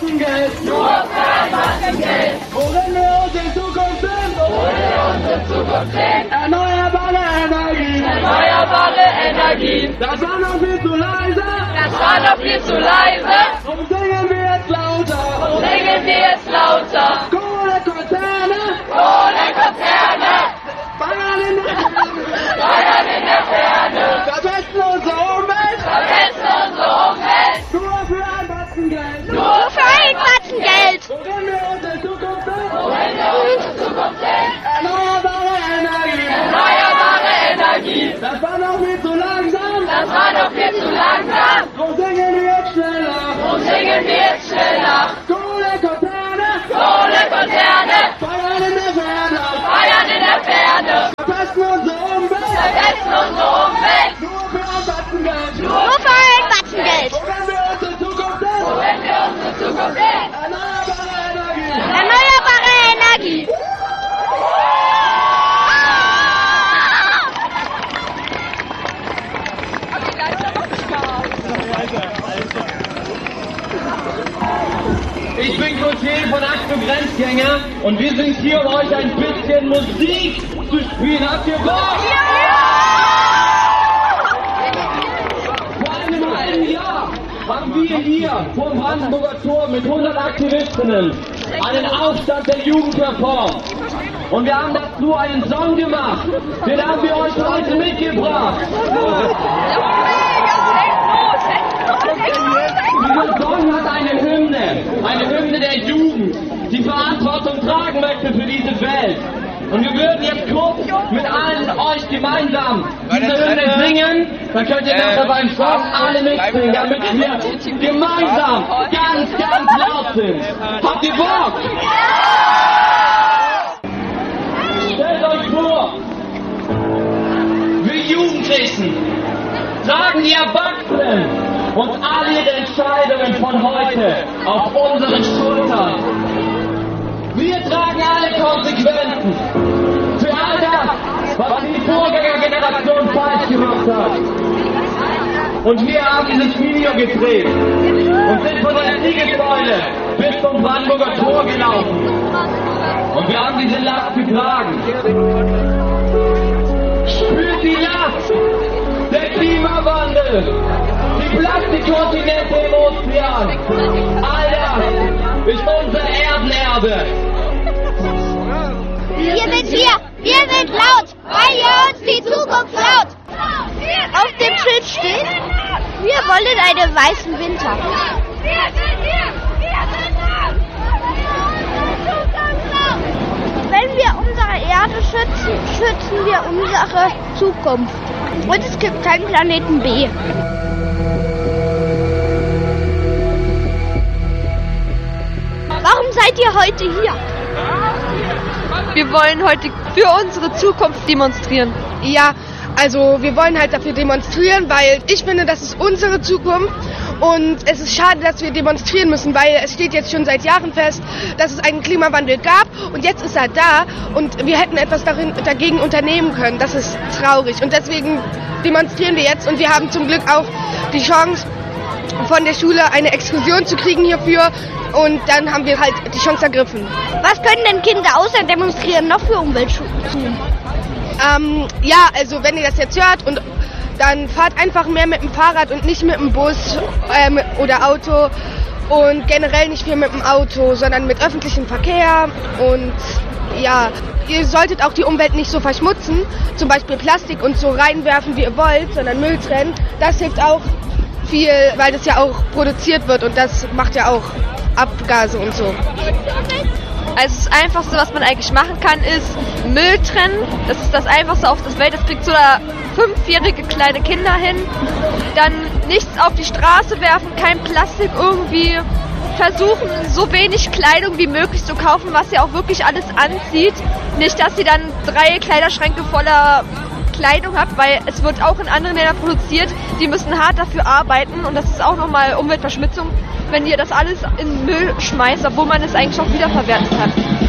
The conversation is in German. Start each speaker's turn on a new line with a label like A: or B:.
A: Batzengeld.
B: Nur für ein Batzengeld.
A: Worin wir uns in Zukunft sind. Erneuerbare Energien.
B: Erneuerbare Energien.
A: Das war noch viel zu leise.
B: Das war noch viel zu leise.
A: Drum singen wir jetzt lauter.
B: Singen wir jetzt lauter.
A: Kohlekonzerne.
B: Kohlekonzerne.
A: Feiern in der Ferne.
B: Feiern in der Ferne.
A: Verpesten unsere Umwelt.
B: Verpesten unsere Umwelt.
A: Nur für ein Batzengeld.
B: Nur für ein Batzengeld.
A: Worin wir uns in Zukunft sind.
B: Worin wir uns in Zukunft sind.
A: Erneuerbare Energien.
B: Erneuerbare Energien.
A: Das war noch viel zu langsam.
B: Das war noch viel zu langsam.
A: Drum singen wir jetzt schneller.
B: Drum singen wir jetzt schneller.
A: Kohlekonzerne.
B: Kohlekonzerne.
A: Feiern in der Ferne.
B: Feiern in der Ferne.
A: Verpesten unsere Umwelt.
B: Verpesten unsere Umwelt.
A: Nur für ein Batzengeld.
B: Nur für ein Batzengeld.
A: Worin wir uns in Zukunft sind.
B: Worin wir uns in Zukunft sind.
A: Erneuerbare Energien.
B: Erneuerbare Energie.
C: Ich bin Gautier von Achtung Grenzgänger und wir sind hier, um euch ein bisschen Musik zu spielen. Habt ihr Bock? Vor einem halben Jahr haben wir hier vor dem Brandenburger Tor mit 100 Aktivistinnen einen Aufstand der Jugend verformt. Und wir haben dazu einen Song gemacht, den haben wir euch heute mitgebracht. Dieser Song hat eine Hymne der Jugend, die Verantwortung tragen möchte für diese Welt. Und wir würden jetzt kurz mit allen euch gemeinsam diese Hymne singen, dann könnt ihr nachher beim Song alle mitsingen, damit wir gemeinsam ganz, ganz laut sind. Habt ihr Bock? Stellt euch vor, wir Jugendlichen tragen die Erwachsenen und all ihre Entscheidungen von heute auf unseren Schultern. Wir tragen alle Konsequenzen für all das, was die Vorgängergeneration falsch gemacht hat. Und wir haben dieses Video gedreht und sind von der Siegessäule bis zum Brandenburger Tor gelaufen. Und wir haben diese Last getragen. Spürt die Last! Der Klimawandel! Die Plastikkontinente im Ozean! All das ist unser Erdenerbe!
D: Wir sind laut, weil ihr uns die Zukunft klaut. Auf dem Schild steht, wir wollen einen weißen Winter.
B: Wir sind hier! Wir sind laut!
D: Wenn wir unsere Erde schützen, schützen wir unsere Zukunft. Und es gibt keinen Planeten B. Warum seid ihr heute hier?
E: Wir wollen heute für unsere Zukunft demonstrieren.
F: Ja, also wir wollen halt dafür demonstrieren, weil ich finde, das ist unsere Zukunft und es ist schade, dass wir demonstrieren müssen, weil es steht jetzt schon seit Jahren fest, dass es einen Klimawandel gab und jetzt ist er da und wir hätten etwas dagegen unternehmen können. Das ist traurig und deswegen demonstrieren wir jetzt und wir haben zum Glück auch die Chance, von der Schule eine Exkursion zu kriegen hierfür und dann haben wir halt die Chance ergriffen.
D: Was können denn Kinder außer demonstrieren noch für Umweltschutz tun?
F: Ja, also wenn ihr das jetzt hört und dann fahrt einfach mehr mit dem Fahrrad und nicht mit dem Bus oder Auto und generell nicht viel mit dem Auto, sondern mit öffentlichem Verkehr und ja, ihr solltet auch die Umwelt nicht so verschmutzen, zum Beispiel Plastik und so reinwerfen, wie ihr wollt, sondern Müll trennen. Das hilft auch viel, weil das ja auch produziert wird und das macht ja auch Abgase und so.
E: Also das Einfachste, was man eigentlich machen kann, ist Müll trennen. Das ist das Einfachste auf der Welt. Das kriegt so 5-jährige kleine Kinder hin. Dann nichts auf die Straße werfen, kein Plastik irgendwie. Versuchen, so wenig Kleidung wie möglich zu kaufen, was ihr auch wirklich alles anzieht. Nicht, dass ihr dann 3 Kleiderschränke voller Kleidung habt, weil es wird auch in anderen Ländern produziert. Die müssen hart dafür arbeiten und das ist auch nochmal Umweltverschmutzung, wenn ihr das alles in Müll schmeißt, obwohl man es eigentlich auch wiederverwerten kann.